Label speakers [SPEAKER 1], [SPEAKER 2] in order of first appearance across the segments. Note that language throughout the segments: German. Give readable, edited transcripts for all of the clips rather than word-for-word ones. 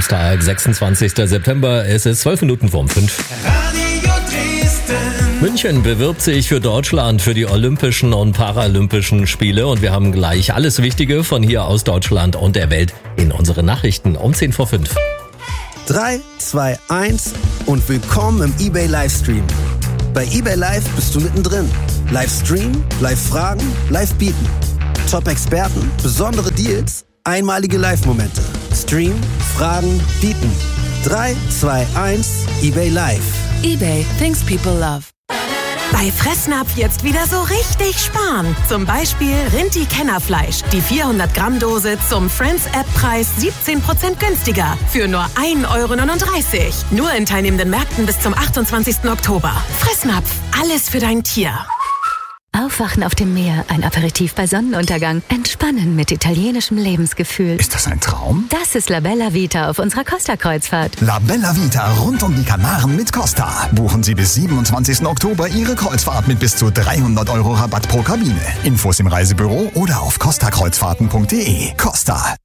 [SPEAKER 1] Samstag, 26. September. Es ist 12 Minuten vor 5.
[SPEAKER 2] Radio Dresden.
[SPEAKER 1] München bewirbt sich für Deutschland für die Olympischen und Paralympischen Spiele und wir haben gleich alles Wichtige von hier aus Deutschland und der Welt in unseren Nachrichten um 10 vor 5.
[SPEAKER 3] 3, 2, 1 und willkommen im eBay Livestream. Bei eBay Live bist du mittendrin. Live streamen, live fragen, live bieten. Top-Experten, besondere Deals, einmalige Live-Momente. Stream, fragen, bieten. 3, 2, 1, eBay Live.
[SPEAKER 4] eBay, things people love.
[SPEAKER 5] Bei Fressnapf jetzt wieder so richtig sparen. Zum Beispiel Rinti-Kennerfleisch. Die 400-Gramm-Dose zum Friends-App-Preis 17% günstiger. Für nur 1,39 €. Nur in teilnehmenden Märkten bis zum 28. Oktober. Fressnapf, alles für dein Tier.
[SPEAKER 4] Aufwachen auf dem Meer, ein Aperitif bei Sonnenuntergang, entspannen mit italienischem Lebensgefühl.
[SPEAKER 6] Ist das ein Traum?
[SPEAKER 4] Das ist La Bella Vita auf unserer Costa-Kreuzfahrt.
[SPEAKER 6] La Bella Vita rund um die Kanaren mit Costa. Buchen Sie bis 27. Oktober Ihre Kreuzfahrt mit bis zu 300 € Rabatt pro Kabine. Infos im Reisebüro oder auf costakreuzfahrten.de. Costa.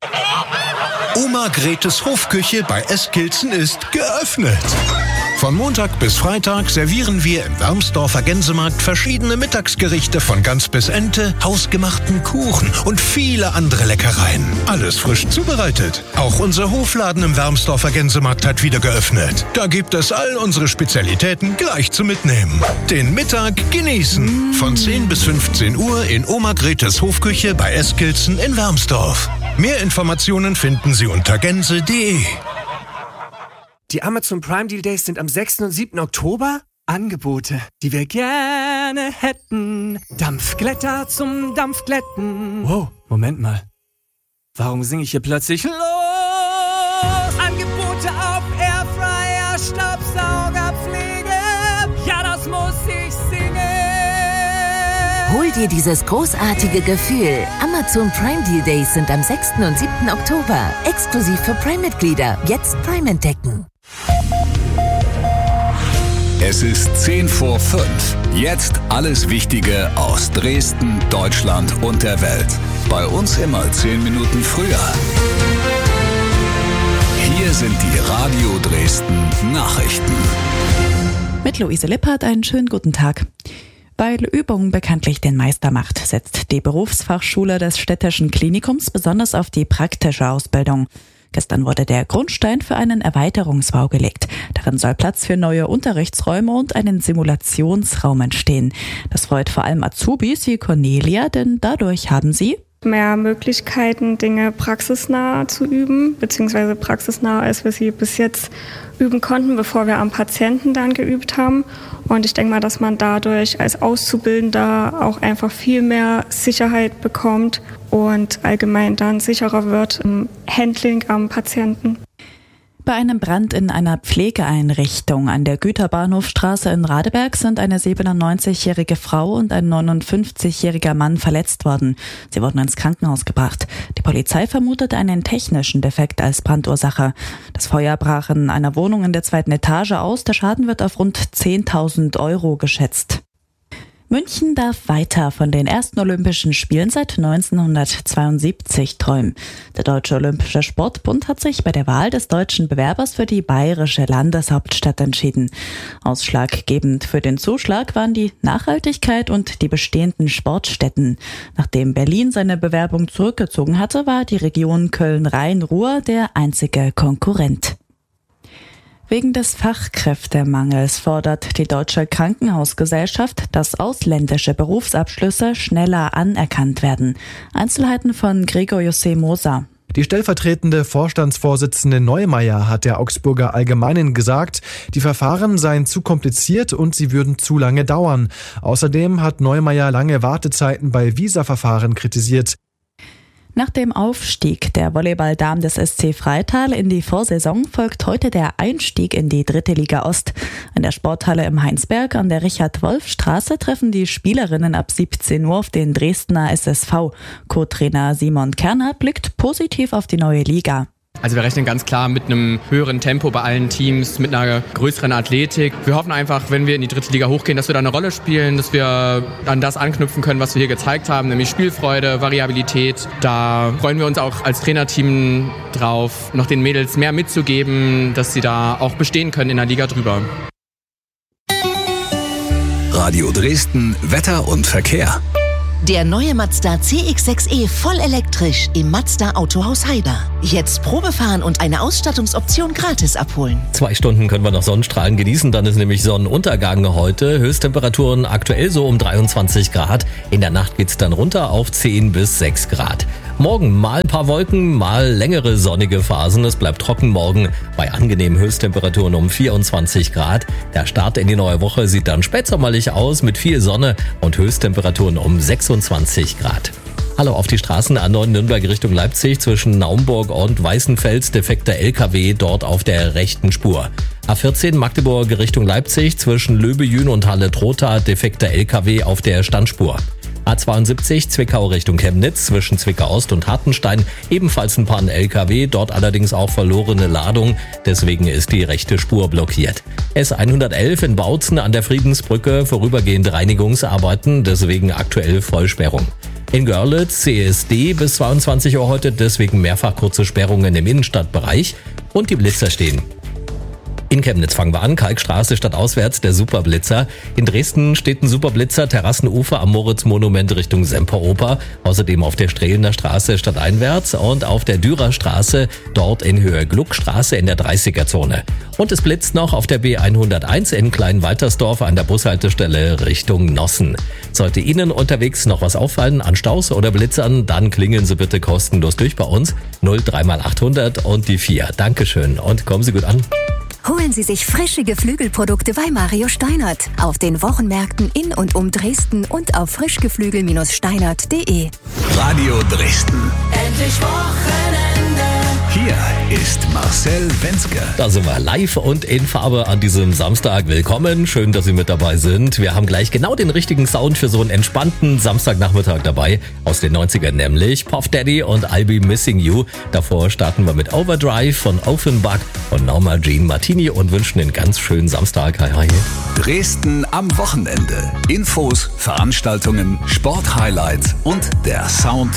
[SPEAKER 7] Oma Gretes Hofküche bei Eskilzen ist geöffnet. Von Montag bis Freitag servieren wir im Wermsdorfer Gänsemarkt verschiedene Mittagsgerichte von Gans bis Ente, hausgemachten Kuchen und viele andere Leckereien. Alles frisch zubereitet. Auch unser Hofladen im Wermsdorfer Gänsemarkt hat wieder geöffnet. Da gibt es all unsere Spezialitäten gleich zum Mitnehmen. Den Mittag genießen. Von 10 bis 15 Uhr in Oma Gretes Hofküche bei Eskilzen in Wermsdorf. Mehr Informationen finden Sie unter gänse.de.
[SPEAKER 8] Die Amazon Prime Deal Days sind am 6. und 7. Oktober. Angebote, die wir gerne hätten. Dampfglätter zum Dampfglätten. Wow, Moment mal. Warum singe ich hier plötzlich los? Angebote auf Airfryer, Staubsaugerpflege. Ja, das muss ich singen.
[SPEAKER 9] Hol dir dieses großartige Gefühl. Amazon Prime Deal Days sind am 6. und 7. Oktober. Exklusiv für Prime-Mitglieder. Jetzt Prime entdecken.
[SPEAKER 10] Es ist 10 vor 5. Jetzt alles Wichtige aus Dresden, Deutschland und der Welt. Bei uns immer 10 Minuten früher. Hier sind die Radio Dresden Nachrichten.
[SPEAKER 11] Mit Luise Lippert einen schönen guten Tag. Weil Übung bekanntlich den Meister macht, setzt die Berufsfachschule des Städtischen Klinikums besonders auf die praktische Ausbildung. Gestern wurde der Grundstein für einen Erweiterungsbau gelegt. Darin soll Platz für neue Unterrichtsräume und einen Simulationsraum entstehen. Das freut vor allem Azubis wie Cornelia, denn dadurch haben sie
[SPEAKER 12] mehr Möglichkeiten, Dinge praxisnah zu üben, beziehungsweise praxisnah, als wir sie bis jetzt üben konnten, bevor wir am Patienten dann geübt haben. Und ich denke mal, dass man dadurch als Auszubildender auch einfach viel mehr Sicherheit bekommt und allgemein dann sicherer wird im Handling am Patienten.
[SPEAKER 11] Bei einem Brand in einer Pflegeeinrichtung an der Güterbahnhofstraße in Radeberg sind eine 97-jährige Frau und ein 59-jähriger Mann verletzt worden. Sie wurden ins Krankenhaus gebracht. Die Polizei vermutet einen technischen Defekt als Brandursache. Das Feuer brach in einer Wohnung in der 2. Etage aus. Der Schaden wird auf rund 10.000 € geschätzt. München darf weiter von den ersten Olympischen Spielen seit 1972 träumen. Der Deutsche Olympische Sportbund hat sich bei der Wahl des deutschen Bewerbers für die bayerische Landeshauptstadt entschieden. Ausschlaggebend für den Zuschlag waren die Nachhaltigkeit und die bestehenden Sportstätten. Nachdem Berlin seine Bewerbung zurückgezogen hatte, war die Region Köln-Rhein-Ruhr der einzige Konkurrent. Wegen des Fachkräftemangels fordert die Deutsche Krankenhausgesellschaft, dass ausländische Berufsabschlüsse schneller anerkannt werden. Einzelheiten von Gregor José Moser.
[SPEAKER 13] Die stellvertretende Vorstandsvorsitzende Neumeier hat der Augsburger Allgemeinen gesagt, die Verfahren seien zu kompliziert und sie würden zu lange dauern. Außerdem hat Neumeier lange Wartezeiten bei Visaverfahren kritisiert.
[SPEAKER 11] Nach dem Aufstieg der Volleyballdamen des SC Freital in die Vorsaison folgt heute der Einstieg in die 3. Liga Ost. In der Sporthalle im Heinsberg an der Richard-Wolf-Straße treffen die Spielerinnen ab 17 Uhr auf den Dresdner SSV. Co-Trainer Simon Kerner blickt positiv auf die neue Liga.
[SPEAKER 14] Also wir rechnen ganz klar mit einem höheren Tempo bei allen Teams, mit einer größeren Athletik. Wir hoffen einfach, wenn wir in die 3. Liga hochgehen, dass wir da eine Rolle spielen, dass wir an das anknüpfen können, was wir hier gezeigt haben, nämlich Spielfreude, Variabilität. Da freuen wir uns auch als Trainerteam drauf, noch den Mädels mehr mitzugeben, dass sie da auch bestehen können in der Liga drüber.
[SPEAKER 10] Radio Dresden, Wetter und Verkehr.
[SPEAKER 9] Der neue Mazda CX-6e voll elektrisch im Mazda Autohaus Heiber. Jetzt Probefahren und eine Ausstattungsoption gratis abholen.
[SPEAKER 1] 2 Stunden können wir noch Sonnenstrahlen genießen, dann ist nämlich Sonnenuntergang heute. Höchsttemperaturen aktuell so um 23 Grad. In der Nacht geht's dann runter auf 10 bis 6 Grad. Morgen mal ein paar Wolken, mal längere sonnige Phasen. Es bleibt trocken morgen bei angenehmen Höchsttemperaturen um 24 Grad. Der Start in die neue Woche sieht dann spätsommerlich aus mit viel Sonne und Höchsttemperaturen um 26 Grad. Hallo auf die Straßen A9 Nürnberg Richtung Leipzig zwischen Naumburg und Weißenfels. Defekter LKW dort auf der rechten Spur. A14 Magdeburg Richtung Leipzig zwischen Löbejün und Halle-Trotha. Defekter LKW auf der Standspur. A72 Zwickau Richtung Chemnitz zwischen Zwickau Ost und Hartenstein ebenfalls ein Pannen-LKW, dort allerdings auch verlorene Ladung, deswegen ist die rechte Spur blockiert. S111 in Bautzen an der Friedensbrücke vorübergehend Reinigungsarbeiten, deswegen aktuell Vollsperrung. In Görlitz CSD bis 22 Uhr heute, deswegen mehrfach kurze Sperrungen im Innenstadtbereich und die Blitzer stehen. In Chemnitz fangen wir an, Kalkstraße stadtauswärts, der Superblitzer. In Dresden steht ein Superblitzer, Terrassenufer am Moritz-Monument Richtung Semperoper. Außerdem auf der Strehlener Straße stadteinwärts und auf der Dürerstraße, dort in Höhe Gluckstraße in der 30er-Zone. Und es blitzt noch auf der B101 in Kleinwaltersdorf an der Bushaltestelle Richtung Nossen. Sollte Ihnen unterwegs noch was auffallen an Staus oder Blitzern, dann klingeln Sie bitte kostenlos durch bei uns. 03x800 und die 4. Dankeschön und kommen Sie gut an.
[SPEAKER 4] Holen Sie sich frische Geflügelprodukte bei Mario Steinert auf den Wochenmärkten in und um Dresden und auf frischgeflügel-steinert.de.
[SPEAKER 10] Radio Dresden.
[SPEAKER 2] Endlich Wochenende.
[SPEAKER 10] Hier ist Marcel Wenzke.
[SPEAKER 1] Da sind wir live und in Farbe an diesem Samstag. Willkommen, schön, dass Sie mit dabei sind. Wir haben gleich genau den richtigen Sound für so einen entspannten Samstagnachmittag dabei. Aus den 90ern nämlich Puff Daddy und I'll Be Missing You. Davor starten wir mit Overdrive von Offenbach und Norma Jean Martini und wünschen einen ganz schönen Samstag. Hi, hi.
[SPEAKER 10] Dresden am Wochenende. Infos, Veranstaltungen, Sporthighlights und der Sound